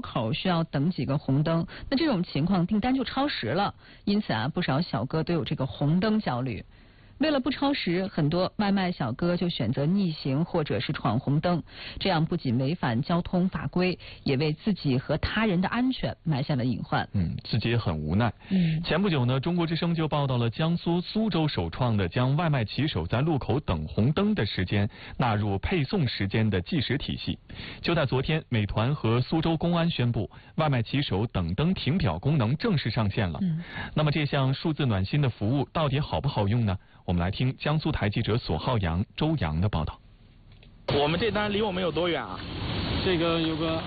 口需要等几个红灯，那这种情况订单就超时了。因此不少小哥都有这个红灯焦虑。为了不超时，很多外卖小哥就选择逆行或者是闯红灯，这样不仅违反交通法规，也为自己和他人的安全埋下了隐患。 自己也很无奈。前不久呢，中国之声就报道了江苏苏州首创的将外卖骑手在路口等红灯的时间纳入配送时间的计时体系。就在昨天，美团和苏州公安宣布，外卖骑手等灯停表功能正式上线了。那么这项数字暖心的服务到底好不好用呢？我们来听江苏台记者索浩洋、周洋的报道。 我们这单离我们有多远啊？ 这个有个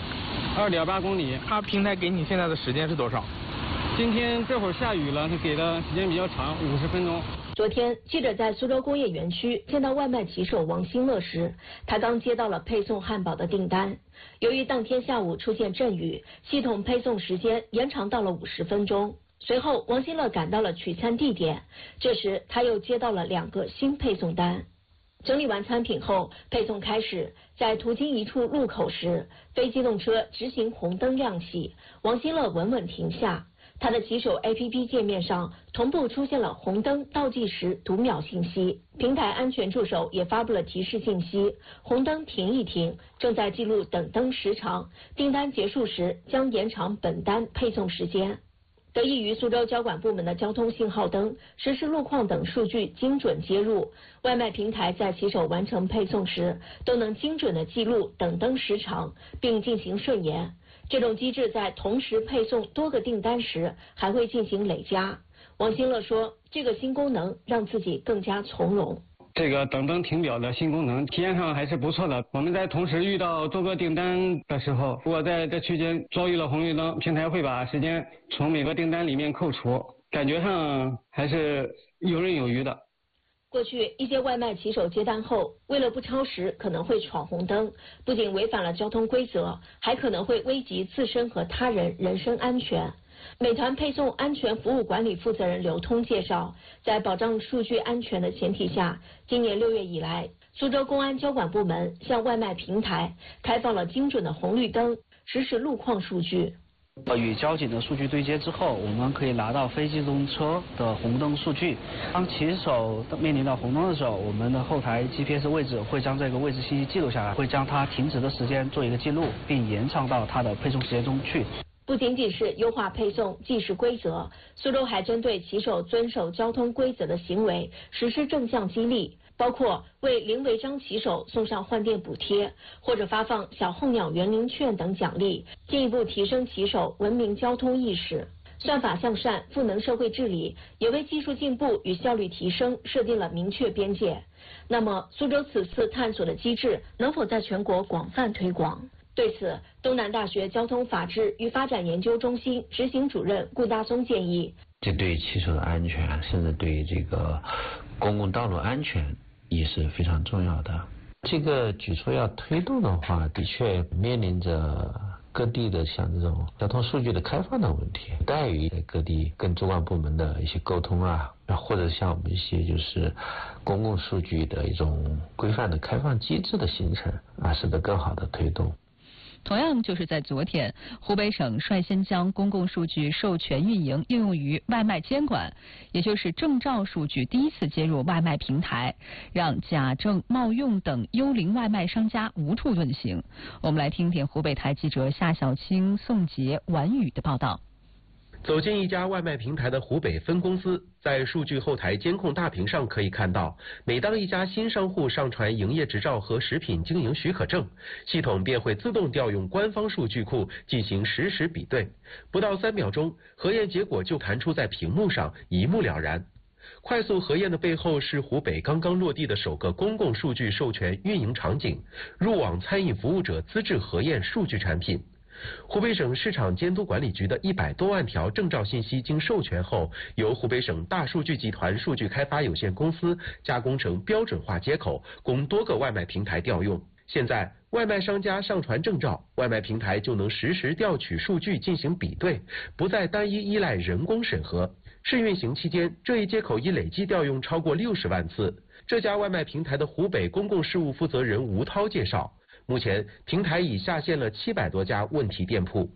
2.8公里。 他平台给你现在的时间是多少？ 今天这会儿下雨了，他给的时间比较长，50分钟。 昨天，记者在苏州工业园区见到外卖骑手王新乐时，他刚接到了配送汉堡的订单。由于当天下午出现阵雨，系统配送时间延长到了50分钟。随后，王新乐赶到了取餐地点，这时他又接到了2个新配送单。整理完餐品后，配送开始。在途经一处路口时，非机动车直行红灯亮起，王新乐稳稳停下。他的骑手 APP 界面上同步出现了红灯倒计时读秒信息，平台安全助手也发布了提示信息：红灯停一停，正在记录等灯时长，订单结束时将延长本单配送时间。得益于苏州交管部门的交通信号灯、实时路况等数据精准接入，外卖平台在骑手完成配送时都能精准的记录等灯时长，并进行顺延。这种机制在同时配送多个订单时还会进行累加。王新乐说，这个新功能让自己更加从容。 这个等灯停表的新功能体验上还是不错的。我们在同时遇到多个订单的时候，如果在这区间遭遇了红绿灯，平台会把时间从每个订单里面扣除，感觉上还是游刃有余的。 过去一些外卖骑手接单后，为了不超时，可能会闯红灯，不仅违反了交通规则，还可能会危及自身和他人人身安全。美团配送安全服务管理负责人刘通介绍，在保障数据安全的前提下，今年6月以来，苏州公安交管部门向外卖平台开放了精准的红绿灯实时路况数据。 与交警的数据对接之后，我们可以拿到非机动车的红灯数据。当骑手面临到红灯的时候，我们的后台 GPS 位置会将这个位置信息记录下来，会将它停止的时间做一个记录，并延长到它的配送时间中去。 不仅仅是优化配送计时规则，苏州还针对骑手遵守交通规则的行为实施正向激励，包括为零违章骑手送上换电补贴，或者发放小候鸟园林券等奖励，进一步提升骑手文明交通意识。算法向善，赋能社会治理，也为技术进步与效率提升设定了明确边界。那么，苏州此次探索的机制能否在全国广泛推广？对此，东南大学交通法治与发展研究中心执行主任顾大松建议， 这对骑手的安全，甚至对这个公共道路安全也是非常重要的。这个举措要推动的话，的确面临着各地的像这种交通数据的开放的问题，待于各地跟主管部门的一些沟通啊，或者像我们一些就是公共数据的一种规范的开放机制的形成啊，使得更好的推动。 同样就是在昨天，湖北省率先将公共数据授权运营应用于外卖监管，也就是证照数据第一次接入外卖平台，让假证冒用等幽灵外卖商家无处遁形。我们来听听湖北台记者夏小青、宋杰、婉宇的报道。 走进一家外卖平台的湖北分公司，在数据后台监控大屏上可以看到，每当一家新商户上传营业执照和食品经营许可证，系统便会自动调用官方数据库进行实时比对，不到3秒钟，核验结果就弹出在屏幕上，一目了然。快速核验的背后是湖北刚刚落地的首个公共数据授权运营场景——入网餐饮服务者资质核验数据产品。湖北省市场监督管理局的100多万条证照信息经授权后，由湖北省大数据集团数据开发有限公司加工成标准化接口，供多个外卖平台调用。现在，外卖商家上传证照，外卖平台就能实时调取数据进行比对，不再单一依赖人工审核。试运行期间，这一接口已累计调用超过60万次。这家外卖平台的湖北公共事务负责人吴涛介绍，目前平台已下线了700多家问题店铺。